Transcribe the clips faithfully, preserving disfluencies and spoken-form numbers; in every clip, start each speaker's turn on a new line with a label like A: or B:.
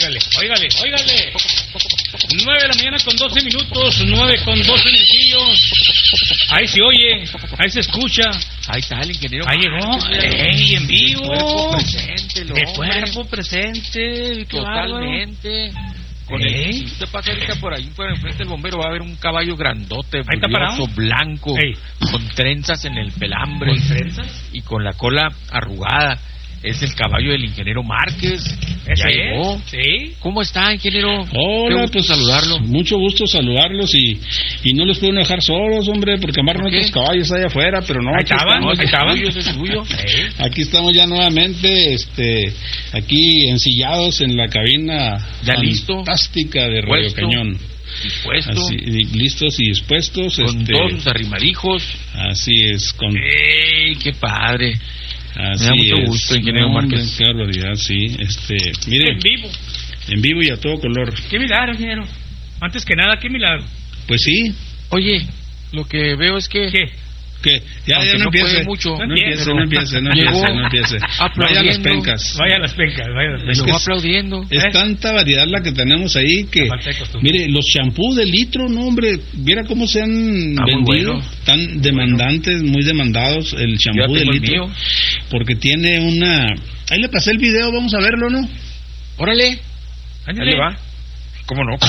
A: óigale, óigale, óigale. nueve de la mañana con doce minutos, nueve con doce minutillos. Ahí se oye, ahí se escucha.
B: Ahí está el ingeniero.
A: Ahí llegó, ey, en vivo.
B: De cuerpo presente,
A: De cuerpo presente,
B: totalmente. Con el, si usted pasa ahorita por ahí, por enfrente del bombero, va a haber un caballo grandote, brilloso, blanco, ey, con trenzas en el pelambre.
A: ¿Con trenzas?
B: Y con la cola arrugada. Es el caballo del ingeniero Márquez. Ya llegó.
A: ¿Sí?
B: ¿Cómo está, ingeniero?
C: Hola,
B: Qué gusto
C: pues
B: saludarlo.
C: Mucho gusto saludarlos y, y no los pueden dejar solos, hombre, porque amarran otros caballos allá afuera, pero no.
A: Ahí estaban,
C: ahí
A: estaban.
B: Es suyo.
C: Aquí estamos ya nuevamente, este, aquí ensillados en la cabina
B: ya
C: fantástica listo, de Radio
B: puesto,
C: Cañón.
B: Dispuesto.
C: Así, listos y dispuestos.
B: Con
C: este,
B: todos sus arrimadijos.
C: Así es. Con...
B: ¡Ey, qué padre!
C: Así
B: Me da mucho
C: es.
B: gusto, ingeniero
C: no,
B: Márquez.
C: Qué barbaridad, sí. Este, mire,
A: en vivo.
C: En vivo y a todo color.
A: Qué milagro, ingeniero. Antes que nada, qué milagro.
C: Pues sí.
B: Oye, lo que veo es que...
A: ¿Qué?
C: ¿Qué? Ya,
B: Aunque
C: ya no,
B: no
C: empiece.
B: Mucho,
C: no, no empiece, no empiece, no empiece, no empiece. Vaya a las pencas.
A: Vaya a las pencas, vaya a las pencas.
B: Es, que es aplaudiendo.
C: Es ¿eh? tanta variedad la que tenemos ahí que... Mire, los champús de litro, no hombre, viera cómo se han ah, vendido. Bueno. Tan demandantes, bueno. muy demandados el champú de litro. Porque tiene una... Ahí le pasé el video, vamos a verlo, ¿no?
B: Órale.
A: Ahí le va.
B: ¿Cómo no?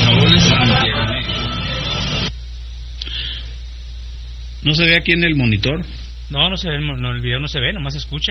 C: ¿No se ve aquí en el monitor?
A: No, no se ve, no, el video no se ve, nomás se escucha.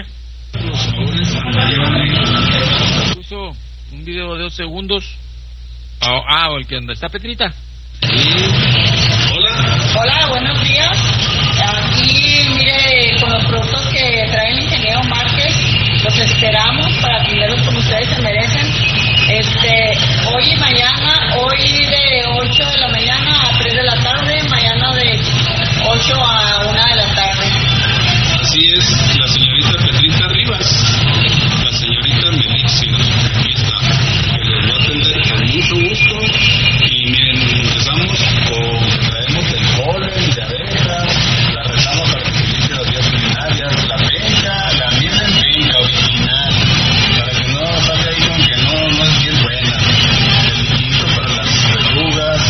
B: Puso un video de dos segundos. Ah, ah, o el que anda. ¿Está Petrita?
C: Sí. Hola.
D: Hola, buenos días. Aquí, mire, con los productos que trae el ingeniero Márquez, los esperamos para atenderlos como ustedes se merecen. Este, hoy y mañana, hoy de ocho de la mañana a tres de la tarde, mañana de ocho a una de la tarde.
C: Así es, la señorita Petrita Rivas, la señorita Melixio, aquí está, que les va a atender con mucho gusto. Y miren, empezamos con, traemos el polen de abejas, la retamos para que se limpie las vías urinarias, la penca, la miel en penca original, para que no salga ahí con que no, no es bien buena, el liquidito para las verrugas,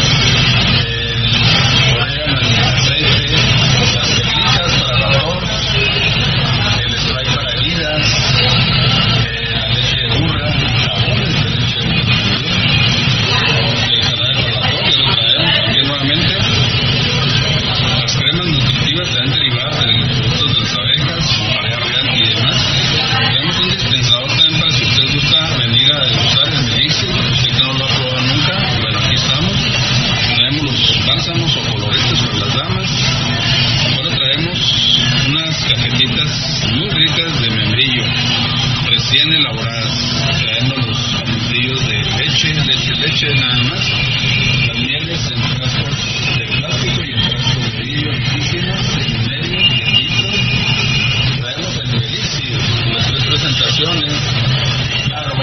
C: el orégano en aceite, las teclitas para la tos, el spray para heridas, eh, la leche de burra, jabones de leche de burra, el jarabe para la tos, ya lo traemos también nuevamente, las cremas nutritivas también derivadas de los productos de las abejas, marea real y demás. Tenemos un dispensador también para si usted gusta venir a degustar el Melixio, usted que no lo ha probado nunca, bueno, aquí estamos. Traemos los bálsamos o coloretes para las damas. Ahora traemos unas cajetitas muy ricas de membrillo, recién elaboradas. Traemos los membrillos de leche, leche, leche nada más. Las mieles en frascos de plástico y en frascos de vidrio riquísimos, de medio y de litro. Traemos el Melixio, las tres presentaciones. Claro,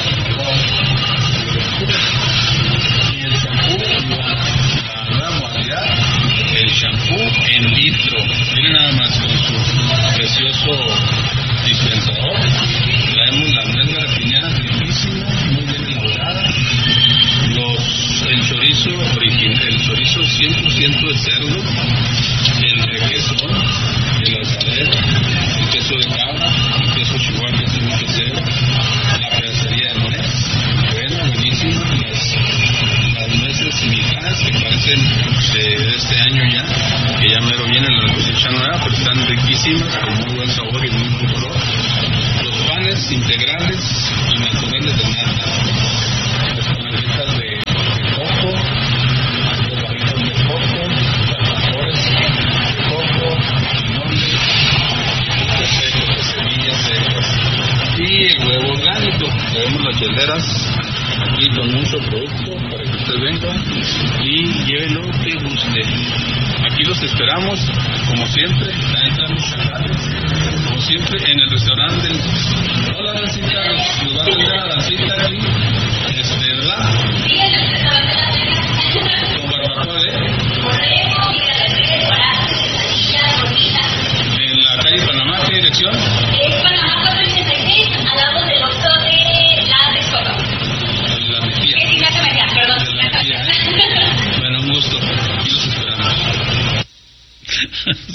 C: y el champú, la nueva modalidad, el champú en litro. Miren nada más con su precioso dispensador. Traemos la nuez garapiñada riquísima, muy bien elaborada. Los, el chorizo original, el chorizo cien por ciento de cerdo, el requesón, el asadero, el queso de cabra, el queso chihuahua, queso muy quesero, la pedacería de nuez, bueno, buenísimo, las, las nueces mijadas que parecen de este año ya, que ya mero viene la cosecha nueva, pero están riquísimas, con muy buen sabor y muy buen color. Los panes integrales y naturales de nata, las panaditas de, de coco, los barritos de coco, las tambores de coco, limones, frutos secos, de semillas secas, y el huevo orgánico. Tenemos las hieleras aquí con mucho producto para que usted venga y lleve lo que guste. Aquí los esperamos, como siempre. También traemos chacales, como siempre, en el restaurante del... Hola, Dancita, nos va a atender a Dancita aquí, este, ¿verdad? Con barbacoa de... En la calle Panamá, ¿qué dirección?
E: Es Panamá cuatrocientos ochenta y seis, al lado del Oxxo de la Texcoco.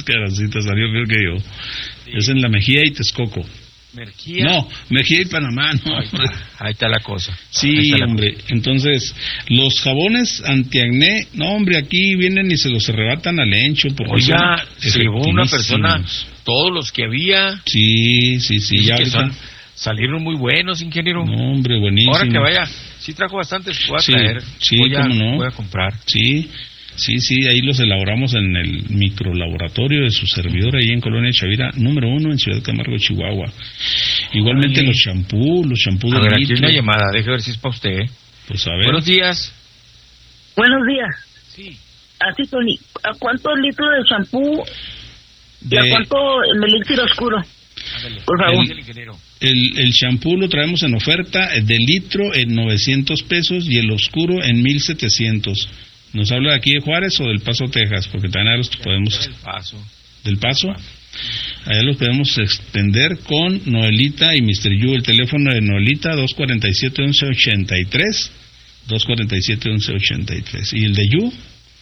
C: Caracita salió peor que yo. Sí. Es en La Mejía y Texcoco.
B: Mejía.
C: No, Mejía y Panamá, no.
B: Ahí está, ahí está la cosa.
C: Sí, hombre. Cosa. Entonces, los jabones antiacné, no, hombre, aquí vienen y se los arrebatan al encho.
B: Oiga, se llevó una persona, todos los que había.
C: Sí, sí, sí. Ya
B: que son, salieron muy buenos, ingeniero.
C: No, hombre, buenísimo.
B: Ahora que vaya, sí trajo bastantes, voy a
C: sí,
B: traer.
C: Sí,
B: voy a,
C: cómo no.
B: Voy a comprar.
C: Sí. Sí, sí, ahí los elaboramos en el microlaboratorio de su servidor, ahí en Colonia Chavira, número uno, en Ciudad Camargo, Chihuahua. Igualmente Ay. los champú, los champú de
B: litro. A ver,
C: litro.
B: aquí hay una llamada, deje ver si es para usted.
C: Pues a ver.
B: Buenos días.
E: Buenos días.
B: Sí.
E: Así, Tony, ¿a cuántos litros de champú de... y a cuánto el elixir oscuro?
B: Ándale,
E: por favor.
C: El, el champú lo traemos en oferta de litro en novecientos pesos y el oscuro en mil setecientos. ¿Nos habla de aquí de Juárez o del Paso, Texas? Porque también los podemos...
B: Del Paso.
C: ¿Del Paso? Allá los podemos extender con Noelita y mister Yu. El teléfono de Noelita, dos cuatro siete, once ochenta y tres. dos cuatro siete, once ochenta y tres. ¿Y el de Yu?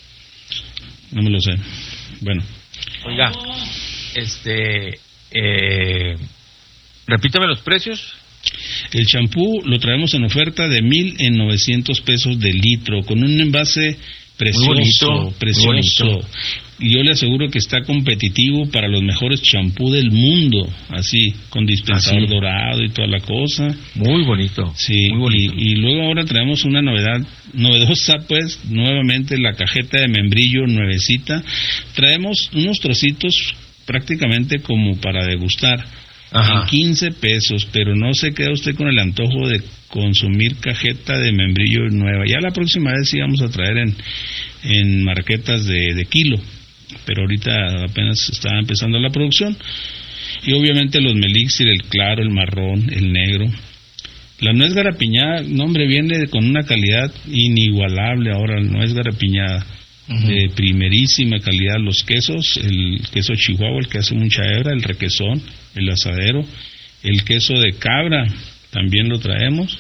C: No me lo sé. Bueno.
B: Oiga, este... Eh, repítame los precios.
C: El champú lo traemos en oferta de mil en novecientos pesos de litro, con un envase precioso,
B: muy bonito,
C: precioso.
B: Muy bonito.
C: Y yo le aseguro que está competitivo para los mejores champú del mundo, así, con dispensador así. dorado y toda la cosa.
B: Muy bonito.
C: Sí,
B: muy bonito.
C: Y, y luego ahora traemos una novedad, novedosa pues, nuevamente la cajeta de membrillo nuevecita. Traemos unos trocitos prácticamente como para degustar. Ajá. En quince pesos, pero no se queda usted con el antojo de consumir cajeta de membrillo nueva. Ya la próxima vez sí vamos a traer en, en marquetas de, de kilo, pero ahorita apenas está empezando la producción. Y obviamente los Melixir, el claro, el marrón, el negro. La nuez garapiñada, no hombre, viene con una calidad inigualable ahora, la nuez garapiñada. Uh-huh. De primerísima calidad. Los quesos, el queso Chihuahua, el que hace mucha hebra, el requesón, el asadero, el queso de cabra, también lo traemos.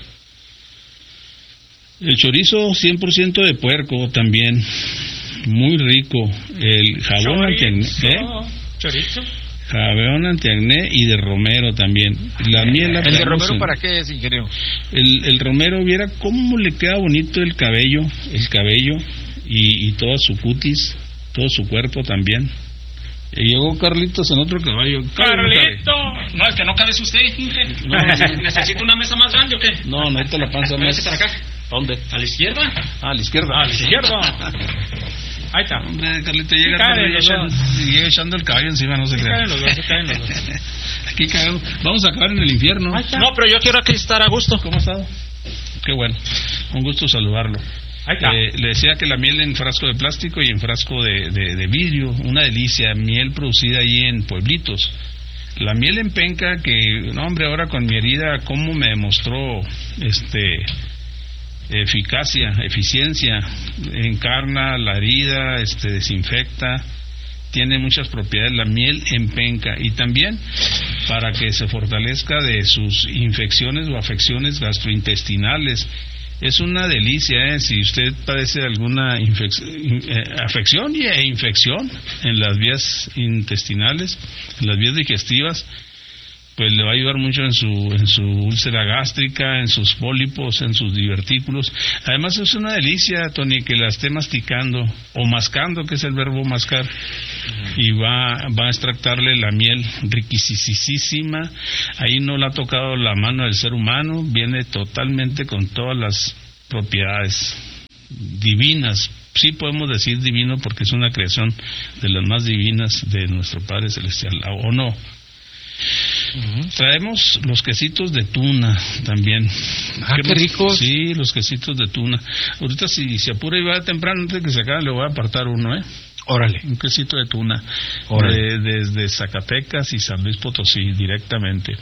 C: El chorizo cien por ciento de puerco también, muy rico. El jabón antiacné, ¿eh?
A: Chorizo.
C: Jabón antiacné y de romero también. La miel la
B: ¿El de romero en... para qué es, ingeniero?
C: El, el romero, viera cómo le queda bonito el cabello, el cabello. Y, y toda su cutis, todo su cuerpo también. Y llegó Carlitos en otro caballo.
A: ¡Carlito! No, es que no cabes usted, Inge. No, ¿necesita una mesa más grande o qué?
C: No, no, te la panza más.
A: para acá.
C: ¿Dónde?
A: ¿A la izquierda?
C: Ah, a la izquierda.
A: Ah, a la izquierda. Ahí está.
C: Hombre, Carlito llega, sí, y echando, llega echando el caballo encima, no se crea.
A: Caen los dos, se caen los dos.
C: Aquí caemos. Vamos a acabar en el infierno.
A: No, pero yo quiero aquí estar a gusto.
C: ¿Cómo ha estado? Qué bueno. Un gusto saludarlo. Eh, le decía que la miel en frasco de plástico y en frasco de, de, de vidrio, una delicia, miel producida allí en Pueblitos. La miel en penca, que, no hombre, ahora con mi herida, cómo me demostró este eficacia, eficiencia, encarna la herida, este desinfecta, tiene muchas propiedades la miel en penca, y también para que se fortalezca de sus infecciones o afecciones gastrointestinales. Es una delicia, ¿eh? Si usted padece alguna infec- eh, afección e infección en las vías intestinales, en las vías digestivas, pues le va a ayudar mucho en su en su úlcera gástrica, en sus pólipos, en sus divertículos. Además es una delicia, Tony, que la esté masticando o mascando, que es el verbo mascar, uh-huh. y va va a extractarle la miel riquisísima. Ahí no la ha tocado la mano del ser humano, viene totalmente con todas las propiedades divinas. Sí podemos decir divino porque es una creación de las más divinas de nuestro Padre Celestial, ¿o no? Uh-huh. Traemos los quesitos de tuna también.
B: Ah, qué, qué ricos.
C: Sí, los quesitos de tuna. Ahorita si se apura y va temprano, antes de que se acabe, le voy a apartar uno, ¿eh?
B: Órale.
C: Un quesito de tuna.
B: Órale.
C: De, desde Zacatecas y San Luis Potosí directamente.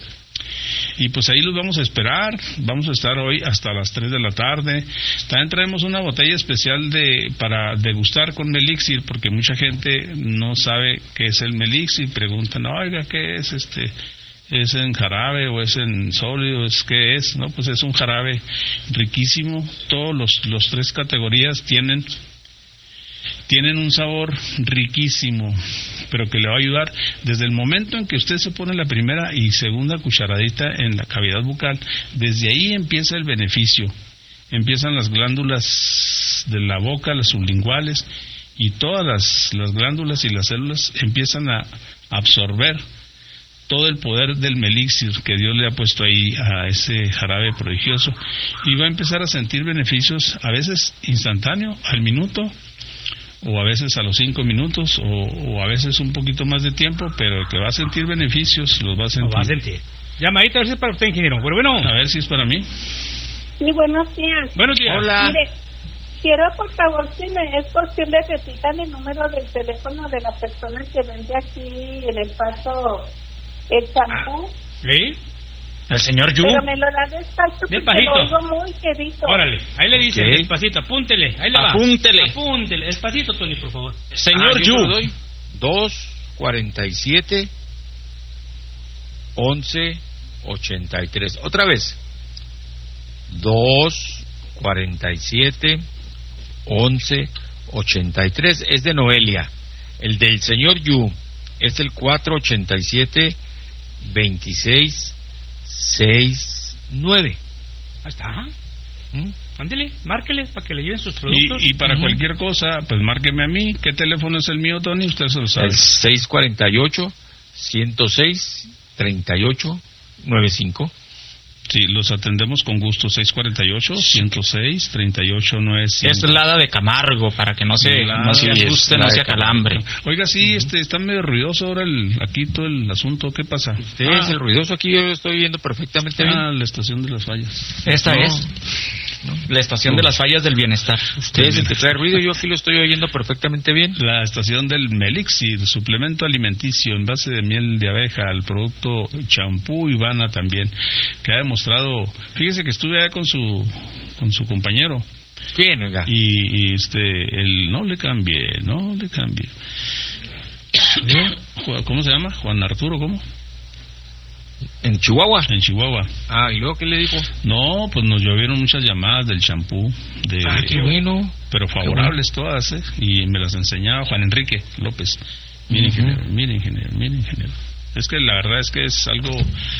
C: Y pues ahí los vamos a esperar. Vamos a estar hoy hasta las tres de la tarde. También traemos una botella especial de para degustar con Melixir, porque mucha gente no sabe qué es el Melixir. Preguntan, oiga, ¿qué es este? ¿Es en jarabe o es en sólido? ¿Es qué es? No, pues es un jarabe riquísimo. Todos los, los tres categorías tienen tienen un sabor riquísimo. pero que le va a ayudar desde el momento en que usted se pone la primera y segunda cucharadita en la cavidad bucal. Desde ahí empieza el beneficio. Empiezan las glándulas de la boca, las sublinguales, y todas las, las glándulas y las células empiezan a absorber todo el poder del melixir que Dios le ha puesto ahí a ese jarabe prodigioso, y va a empezar a sentir beneficios, a veces instantáneo, al minuto, o a veces a los cinco minutos, o, o a veces un poquito más de tiempo, pero que va a sentir beneficios, los va a sentir.
A: Lo va a sentir. Llamadita, a ver si es para usted, ingeniero. Pero bueno.
C: A ver si es para mí.
F: Sí, buenos días.
A: Buenos días.
B: Hola.
F: Mire, quiero por favor, si me es posible, repitan el número del teléfono de la persona que vende aquí en El Paso el champú.
A: ¿Sí? El señor Yu.
F: Pero me lo da despacio porque
A: Despacito.
F: lo oigo muy querido.
A: Órale, ahí le dice,
B: ¿Qué?
A: despacito, apúntele, ahí le va.
B: Apúntele.
A: Apúntele, despacito, Tony, por favor.
B: Señor
A: Ah,
B: Yu.
A: yo
B: Yo
A: lo
B: doy dos cuarenta y siete once ochenta y tres. Otra vez. dos cuarenta y siete once ochenta y tres. Es de Noelia. El del señor Yu es el cuatro ochenta y siete veintiséis sesenta y nueve.
A: Ahí está.
B: ¿Mm?
A: Ándele, márquele para que le lleven sus productos.
C: Y, y para
A: uh-huh.
C: cualquier cosa, pues márqueme a mí. ¿Qué teléfono es el mío, Tony? Usted se lo sabe.
B: El seis cuarenta y ocho ciento seis treinta y ocho noventa y cinco.
C: Sí, los atendemos con gusto. seis cuarenta y ocho ciento seis treinta y ocho noventa y cinco.
G: Es la hada de Camargo, para que no se,
C: La
G: no se
C: hada
G: asuste,
B: es
G: no
B: la
G: se
B: de
G: acalambre.
C: Oiga, sí, este, está medio ruidoso ahora el, aquí todo el asunto. ¿Qué pasa?
B: Usted
C: Ah,
B: es el ruidoso aquí, yo lo estoy viendo perfectamente bien.
C: ah, la estación de las fallas.
G: Esta
B: No.
G: es la estación de las fallas del bienestar.
B: Usted es el que trae ruido, yo aquí lo estoy oyendo perfectamente bien.
C: La estación del Melixir, suplemento alimenticio en base de miel de abeja, el producto champú Ivana también, que ha demostrado, fíjese que estuve allá con su con su compañero.
B: ¿Quién, oiga?
C: Y, y este, el no le cambié, no le cambié. ¿Cómo se llama? Juan Arturo, ¿cómo?
B: ¿En Chihuahua?
C: En Chihuahua.
B: Ah, ¿y luego qué le dijo?
C: No, pues nos llovieron muchas llamadas del champú, de,
B: Ah, qué bueno.
C: pero favorables todas, ¿eh? Y me las enseñaba Juan Enrique López. Mire,
B: Uh-huh.
C: ingeniero, mire, ingeniero, mire, ingeniero. Es que la verdad es que es algo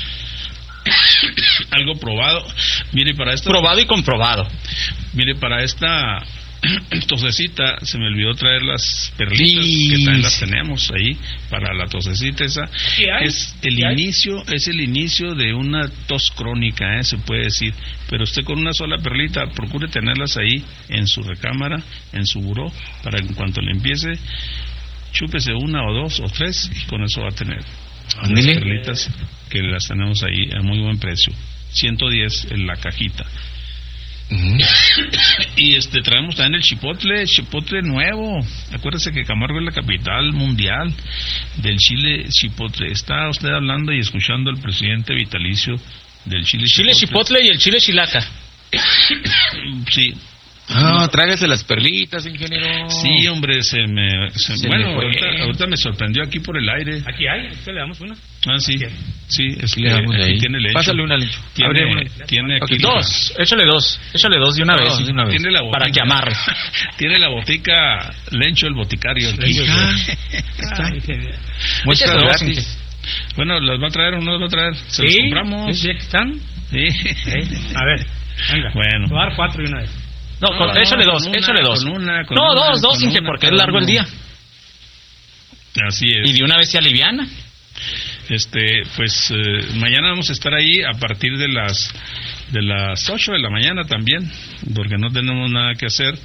C: algo probado. Mire, para esta
G: Probado y comprobado.
C: Mire, para esta tosecita se me olvidó traer las perlitas,
B: Sí.
C: que también las tenemos ahí para la tosecita esa.
A: ¿Qué hay?
C: Es el
A: ¿Qué hay?
C: inicio, es el inicio de una tos crónica, ¿eh? Se puede decir. Pero usted con una sola perlita procure tenerlas ahí en su recámara, en su buró, para que en cuanto le empiece, chúpese una o dos o tres y con eso va a tener las
B: Ándele.
C: perlitas que las tenemos ahí a muy buen precio. ciento diez en la cajita.
B: Uh-huh.
C: Y este traemos también el chipotle, chipotle nuevo. Acuérdese que Camargo es la capital mundial del chile chipotle. Está usted hablando y escuchando al presidente vitalicio del chile
G: Chile chipotle y el chile chilaca.
C: Sí.
B: Ah, tráigase las perlitas, ingeniero.
C: Sí, hombre, se me... se-
B: Se
C: bueno,
B: me fue.
C: ahorita, ahorita me sorprendió aquí por el aire.
A: Aquí hay, usted le damos una.
C: Ah, sí. Sí, es
B: Aquí
C: que
B: le damos de
C: aquí
B: ahí.
C: tiene leche.
B: Pásale una leche.
C: Tiene,
B: Abre una.
C: tiene aquí
B: Ok,
G: Dos, échale dos, échale dos de una
B: No,
G: vez.
B: de una vez.
C: Tiene la botica.
G: Para que amarre.
C: Tiene la botica Lencho el boticario. aquí.
B: Hija.
A: Ah, ingeniero.
B: Muestras
G: Échale dos,
B: gratis.
C: Bueno, ¿las va a traer o no las va a traer? ¿Se las
A: Sí,
C: compramos?
A: sí, aquí están.
C: Sí.
A: Sí. A ver, venga.
C: Bueno.
A: Voy a dar cuatro de una vez.
G: No, con-
C: No,
G: échale
C: con
G: dos,
C: una,
G: échale dos.
C: con una, con
G: no,
C: una,
G: dos, dos,
C: con
G: Inge,
C: una,
G: porque es
C: cada
G: largo el
C: uno.
G: día.
C: Así es.
G: Y de una vez se aliviana.
C: Este, pues eh, mañana vamos a estar ahí a partir de las de las ocho de la mañana también, porque no tenemos nada que hacer.